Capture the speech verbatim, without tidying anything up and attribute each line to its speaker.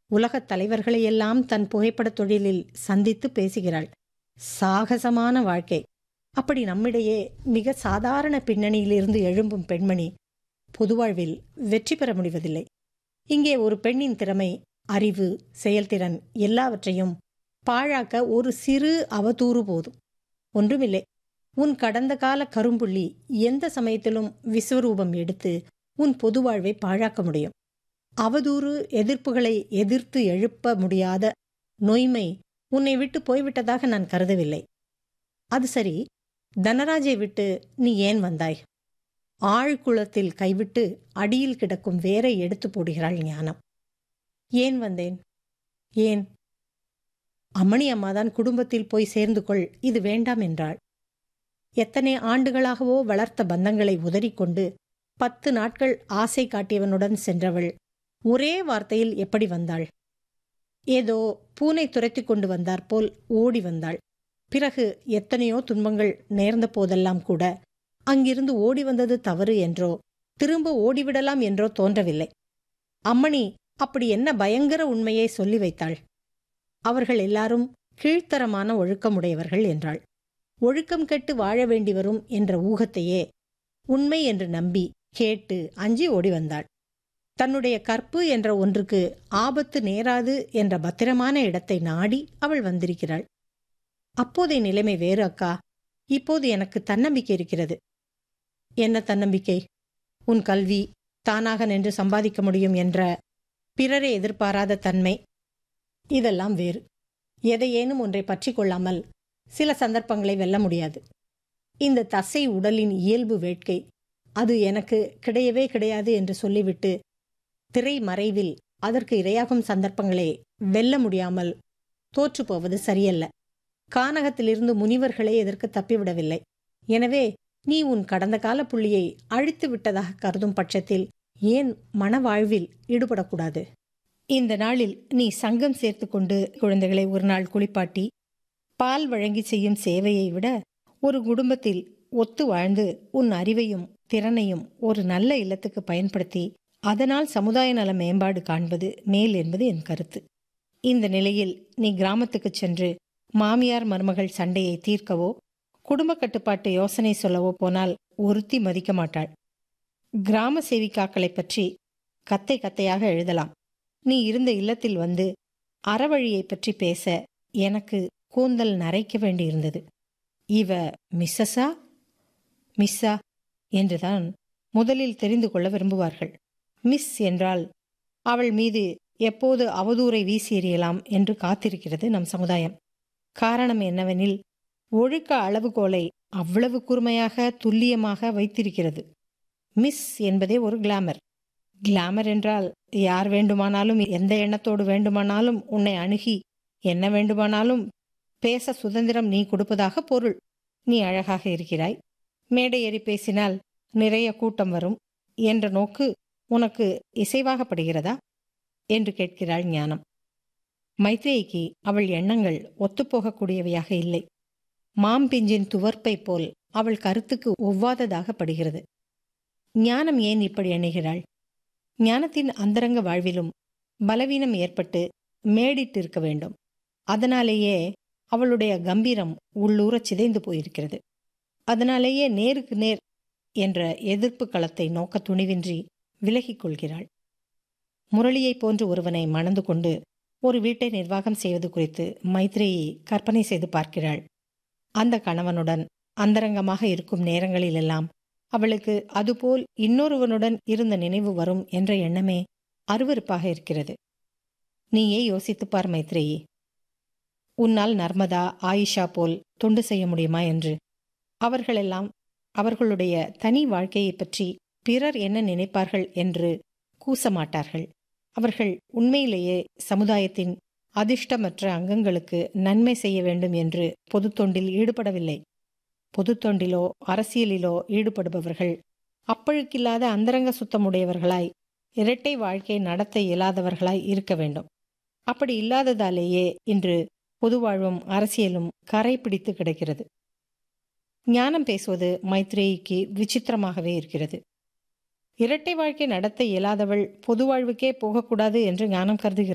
Speaker 1: உலகத் தலைவர்களையெல்லாம் தன் புகைப்படத் தொழிலில் சந்தித்து பேசுகிறாள். சாகசமான வாழ்க்கை. அப்படி நம்மிடையே மிக சாதாரண பின்னணியிலிருந்து எழும்பும் பெண்மணி பொதுவாழ்வில் வெற்றி பெற முடிவதில்லை. இங்கே ஒரு பெண்ணின் திறமை, அறிவு, செயல்திறன் எல்லாவற்றையும் பாழாக்க ஒரு சிறு அவதூறு போதும். ஒன்றுமில்லை, உன் கடந்த கால கரும்புள்ளி எந்த சமயத்திலும் விஸ்வரூபம் எடுத்து உன் பொது வாழ்வை பாழாக்க முடியும். அவதூறு எதிர்ப்புகளை எதிர்த்து எழுப்ப முடியாத நொய்மை உன்னை விட்டு போய்விட்டதாக நான் கருதவில்லை. அது சரி, தனராஜை விட்டு நீ ஏன் வந்தாய்? ஆழ்குளத்தில் கைவிட்டு அடியில் கிடக்கும் வேரை எடுத்து போடுகிறாள் ஞானம். ஏன் வந்தேன்? ஏன்? அம்மணி அம்மாதான் குடும்பத்தில் போய் சேர்ந்து கொள், இது வேண்டாம் என்றாள். எத்தனை ஆண்டுகளாகவோ வளர்த்த பந்தங்களை உதறிக்கொண்டு பத்து நாட்கள் ஆசை காட்டியவனுடன் சென்றவள் ஒரே வார்த்தையில் எப்படி வந்தாள்? ஏதோ பூனை துரத்தி கொண்டு வந்தார் போல் ஓடி வந்தாள். பிறகு எத்தனையோ துன்பங்கள் நேர்ந்த போதெல்லாம் கூட அங்கிருந்து ஓடி வந்தது தவறு என்றோ திரும்ப ஓடிவிடலாம் என்றோ தோன்றவில்லை. அம்மணி அப்படி என்ன பயங்கர உண்மையை சொல்லி வைத்தாள்? அவர்கள் எல்லாரும் கீழ்த்தரமான ஒழுக்கமுடையவர்கள் என்றாள். ஒழுக்கம் கெட்டு வாழ வேண்டி வரும் என்ற ஊகத்தையே உண்மை என்று நம்பி கேட்டு அஞ்சி ஓடி வந்தாள். தன்னுடைய கற்பு என்ற ஒன்றுக்கு ஆபத்து நேராது என்ற பத்திரமான இடத்தை நாடி அவள் வந்திருக்கிறாள். அப்போதைய நிலைமை வேறு அக்கா. இப்போது எனக்கு தன்னம்பிக்கை இருக்கிறது. என்ன தன்னம்பிக்கை? உன் கல்வி, தானாக நின்று சம்பாதிக்க முடியும் என்ற பிறரை எதிர்பாராத தன்மை, இதெல்லாம் வேறு. எதையேனும் ஒன்றை பற்றி கொள்ளாமல் சில சந்தர்ப்பங்களை வெல்ல முடியாது. இந்த தசை உடலின் இயல்பு வேட்கை, அது எனக்கு கிடையவே கிடையாது என்று சொல்லிவிட்டு திரை மறைவில் அதற்கு இரையாகும் சந்தர்ப்பங்களை வெல்ல முடியாமல் தோற்று போவது சரியல்ல. கானகத்திலிருந்து முனிவர்களே எதற்கு தப்பிவிடவில்லை. எனவே நீ உன் கடந்த கால புள்ளியை அழித்து விட்டதாக கருதும் பட்சத்தில் ஏன் மனவாழ்வில் ஈடுபடக்கூடாது? இந்த நாளில் நீ சங்கம் சேர்த்து கொண்டு குழந்தைகளை ஒரு நாள் குளிப்பாட்டி பால் வழங்கி செய்யும் சேவையை விட ஒரு குடும்பத்தில் ஒத்து வாழ்ந்து உன் அறிவையும் திறனையும் ஒரு நல்ல இல்லத்துக்கு பயன்படுத்தி அதனால் சமுதாய நல மேம்பாடு காண்பது மேல் என்பது என் கருத்து. இந்த நிலையில் நீ கிராமத்துக்கு சென்று மாமியார் மருமகள் சண்டையை தீர்க்கவோ குடும்ப கட்டுப்பாட்டு யோசனை சொல்லவோ போனால் ஒருத்தி மதிக்க மாட்டாள். கிராம சேவிக்காக்களை பற்றி கத்தை கத்தையாக எழுதலாம். நீ இருந்த இல்லத்தில் வந்து அறவழியை பற்றி பேச எனக்கு கூந்தல் நரைக்க வேண்டியிருந்தது. இவ மிஸ்ஸஸா மிஸ்ஸா என்றுதான் முதலில் தெரிந்து கொள்ள விரும்புவார்கள். மிஸ் என்றால் அவள் மீது எப்போது அவதூறை வீசி எறியலாம் என்று காத்திருக்கிறது நம் சமுதாயம். காரணம் என்னவெனில், ஒழுக்க அளவுகோலை அவ்வளவு கூர்மையாக துல்லியமாக வைத்திருக்கிறது. மிஸ் என்பதே ஒரு கிளாமர். கிளாமர் என்றால் யார் வேண்டுமானாலும் எந்த எண்ணத்தோடு வேண்டுமானாலும் உன்னை அணுகி என்ன வேண்டுமானாலும் பேச சுதந்திரம் நீ கொடுப்பதாக பொருள். நீ அழகாக இருக்கிறாய், மேடை ஏறி பேசினால் நிறைய கூட்டம் வரும் என்ற நோக்கு உனக்கு இசைவாகப்படுகிறதா என்று கேட்கிறாள் ஞானம். மைத்ரேயிக்கு அவள் எண்ணங்கள் ஒத்துப்போகக்கூடியவையாக இல்லை. மாம்பிஞ்சின் துவர்ப்பை போல் அவள் கருத்துக்கு ஒவ்வாததாக படுகிறது. ஞானம் ஏன் இப்படி எண்ணுகிறாள்? ஞானத்தின் அந்தரங்க வாழ்விலும் பலவீனம் ஏற்பட்டு மேடிட்டிருக்க வேண்டும். அதனாலேயே அவளுடைய கம்பீரம் உள்ளூரச் சிதைந்து போயிருக்கிறது. அதனாலேயே நேருக்கு நேர் என்ற எதிர்ப்பு களத்தை நோக்க துணிவின்றி விலகிக் கொள்கிறாள். முரளியை போன்று ஒருவனை மணந்து கொண்டு ஒரு வீட்டை நிர்வாகம் செய்வது குறித்து மைத்ரேயி கற்பனை செய்து பார்க்கிறாள். அந்த கணவனுடன் அந்தரங்கமாக இருக்கும் நேரங்களிலெல்லாம் அவளுக்கு அதுபோல் இன்னொருவனுடன் இருந்த நினைவு வரும் என்ற எண்ணமே அருவருப்பாக இருக்கிறது. நீயே யோசித்துப்பார் மைத்ரேயி. உன்னால் நர்மதா, ஆயிஷா போல் தொண்டு செய்ய முடியுமா என்று. அவர்களெல்லாம் அவர்களுடைய தனி வாழ்க்கையை பற்றி பிறர் என்ன நினைப்பார்கள் என்று கூசமாட்டார்கள். அவர்கள் உண்மையிலேயே சமுதாயத்தின் அதிர்ஷ்டமற்ற அங்கங்களுக்கு நன்மை செய்ய வேண்டும் என்று பொது தொண்டில் ஈடுபடவில்லை. பொது தொண்டிலோ அரசியலிலோ ஈடுபடுபவர்கள் அப்பழுக்கில்லாத அந்தரங்க சுத்தமுடையவர்களாய் இரட்டை வாழ்க்கை நடத்த இயலாதவர்களாய் இருக்க வேண்டும். அப்படி இல்லாததாலேயே இன்று பொது வாழ்வும் அரசியலும் கரை பிடித்து கிடக்கிறது. ஞானம் பேசுவது மைத்ரேயிக்கு விசித்திரமாகவே இருக்கிறது. இரட்டை வாழ்க்கை நடத்த இயலாதவள் பொது வாழ்வுக்கே போகக்கூடாது என்று ஞானம் கருதுகிறார்.